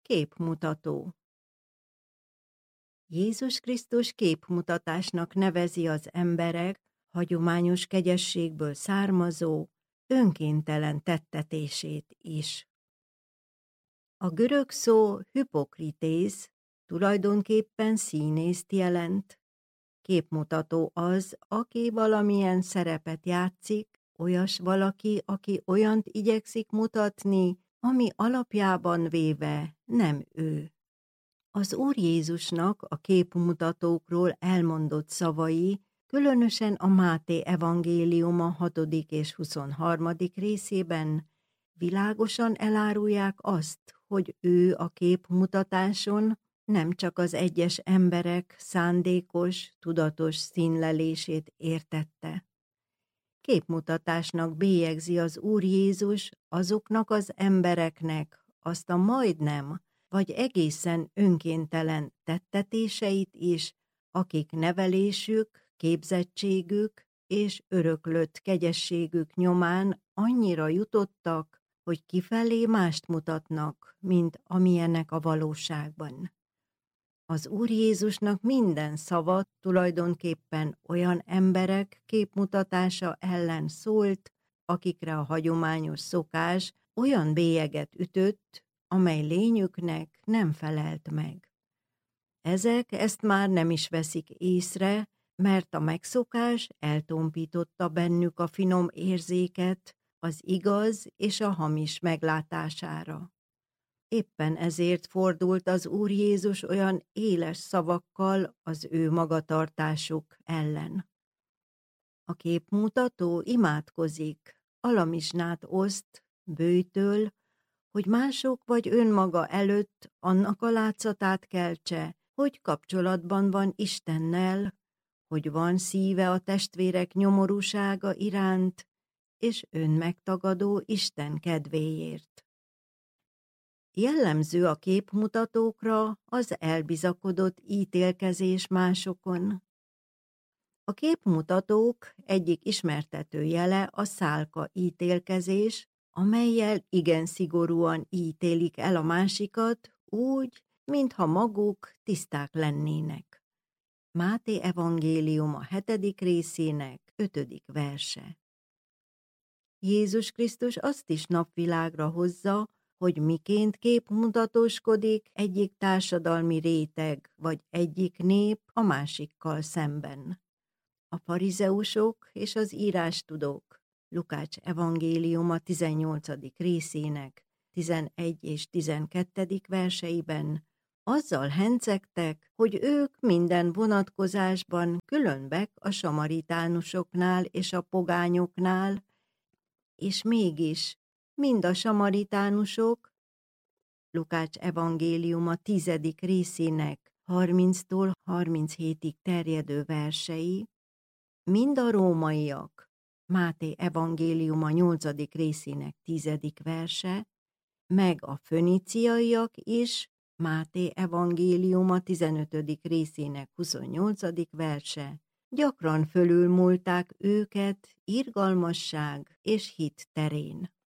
Képmutató. Jézus Krisztus képmutatásnak nevezi az emberek hagyományos kegyességből származó, önkéntelen tettetését is. A görög szó hipokritész tulajdonképpen színészt jelent. Képmutató az, aki valamilyen szerepet játszik, olyas valaki, aki olyant igyekszik mutatni, ami alapjában véve nem ő. Az Úr Jézusnak a képmutatókról elmondott szavai, különösen a Máté evangéliuma 6. és 23. részében világosan elárulják azt, hogy ő a képmutatáson nem csak az egyes emberek szándékos, tudatos színlelését értette. Képmutatásnak bélyegzi az Úr Jézus azoknak az embereknek azt a majdnem, vagy egészen önkéntelen tettetéseit is, akik nevelésük, képzettségük és öröklött kegyességük nyomán annyira jutottak, hogy kifelé mást mutatnak, mint amilyenek a valóságban. Az Úr Jézusnak minden szava tulajdonképpen olyan emberek képmutatása ellen szólt, akikre a hagyományos szokás olyan bélyeget ütött, amely lényüknek nem felelt meg. Ezek ezt már nem is veszik észre, mert a megszokás eltompította bennük a finom érzéket az igaz és a hamis meglátására. Éppen ezért fordult az Úr Jézus olyan éles szavakkal az ő magatartásuk ellen. A képmutató imádkozik, alamizsnát oszt, bőjtöl, hogy mások vagy önmaga előtt annak a látszatát keltse, hogy kapcsolatban van Istennel, hogy van szíve a testvérek nyomorúsága iránt, és önmegtagadó Isten kedvéért. Jellemző a képmutatókra az elbizakodott ítélkezés másokon. A képmutatók egyik ismertető jele a szálka ítélkezés, amellyel igen szigorúan ítélik el a másikat úgy, mintha maguk tiszták lennének. Máté evangéliuma 7. részének 5. verse. Jézus Krisztus azt is napvilágra hozza, hogy miként képmutatóskodik egyik társadalmi réteg vagy egyik nép a másikkal szemben. A farizeusok és az írástudók Lukács evangéliuma 18. részének 11 és 12. verseiben azzal hencegtek, hogy ők minden vonatkozásban különbek a samaritánusoknál és a pogányoknál, és mégis mind a samaritánusok, Lukács evangéliuma 10. részének 30-tól 37-ig terjedő versei, mind a rómaiak, Máté evangéliuma 8. részének 10. verse, meg a föníciaiak is, Máté evangéliuma 15. részének 28. verse, gyakran fölülmúlták őket irgalmasság és hit terén.